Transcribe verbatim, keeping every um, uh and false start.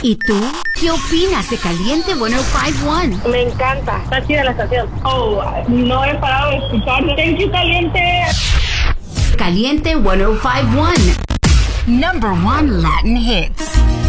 ¿Y tú? ¿Qué opinas de Caliente ciento cincuenta y uno? Me encanta. Está chida la estación. Oh, no he parado de escucharlo. Thank you, Caliente. Caliente ciento cincuenta y uno. Number one Latin hits.